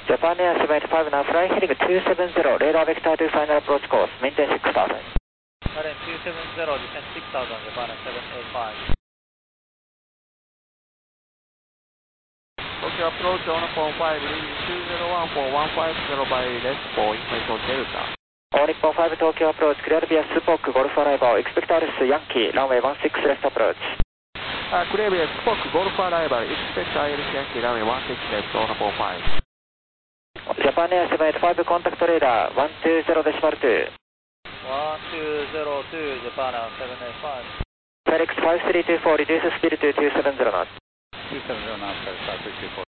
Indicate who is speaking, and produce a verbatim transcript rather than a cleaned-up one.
Speaker 1: Japan Air seven eight five now flying heading two seven zero, radar vector to final approach course, maintain six thousand.
Speaker 2: Current two seven zero, descend six thousand, Japan Air seven eight five.
Speaker 3: Tokyo approach on phone five, leading two zero one four one five zero by left for information Delta.
Speaker 1: All Nippon five Tokyo approach, clear via Spock, Golf arrival, expect R S Yankee, runway one six left approach.
Speaker 3: Uh, clear via Spock, Golf arrival, expect I L C Yankee, runway one six left on phone five.
Speaker 1: Japan Air seven eight five contact radar one two zero decimal two.
Speaker 2: one two zero two, Japan Air seven eight five.
Speaker 1: Felix five three two four, reduce speed to two seven zero knots.
Speaker 2: two seven zero knots, start three two four.